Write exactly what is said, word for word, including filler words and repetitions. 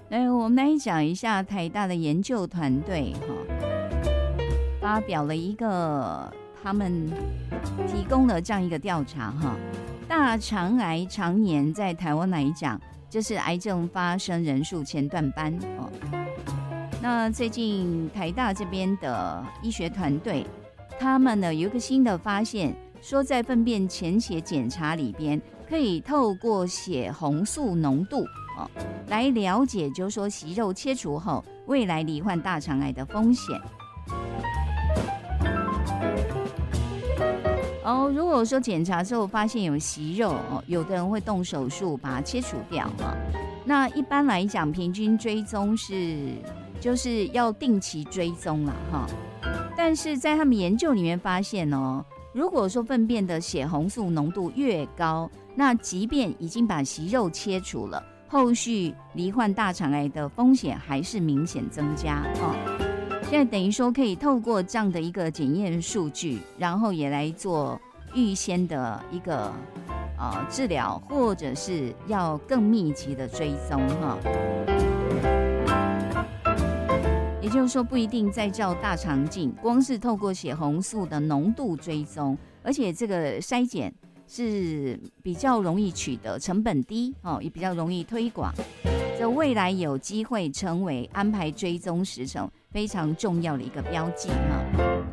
来，我们来讲一下台大的研究团队哈，发表了一个他们提供了这样一个调查哈，大肠癌常年在台湾来讲，就是癌症发生人数前段班哦。那最近台大这边的医学团队，他们呢有一个新的发现，说在粪便潜血检查里边，可以透过血红素浓度哦，来了解，就是说息肉切除后未来罹患大肠癌的风险。哦，如果说检查之后发现有息肉哦，有的人会动手术把它切除掉哈。那一般来讲，平均追踪是就是要定期追踪了哈。但是在他们研究里面发现哦，如果说粪便的血红素浓度越高，那即便已经把息肉切除了，后续罹患大肠癌的风险还是明显增加哦。现在等于说可以透过这样的一个检验数据，然后也来做预先的一个呃治疗，或者是要更密集的追踪哈。也就是说，不一定再照大肠镜，光是透过血红素的浓度追踪，而且这个筛检是比较容易取得，成本低哦，也比较容易推广。这未来有机会成为安排追踪时程非常重要的一个标记哈。